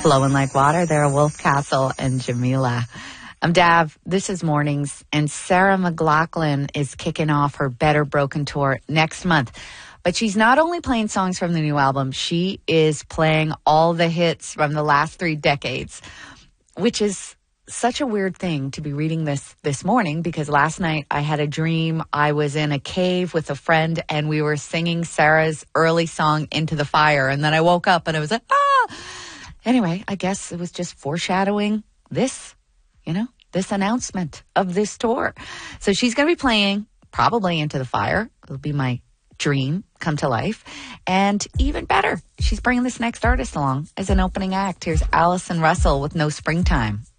Flowing Like Water. They're Wolf Castle and Jamila. I'm Dav. This is Mornings, and Sarah McLachlan is kicking off her Better Broken tour next month. But she's not only playing songs from the new album, she is playing all the hits from the last 3 decades, which is such a weird thing to be reading this morning, because last night I had a dream. I was in a cave with a friend and we were singing Sarah's early song Into the Fire, and then I woke up and I was like, ah! Anyway, I guess it was just foreshadowing this announcement of this tour. So she's going to be playing probably Into the Fire. It'll be my dream come to life. And even better, she's bringing this next artist along as an opening act. Here's Allison Russell with No Springtime.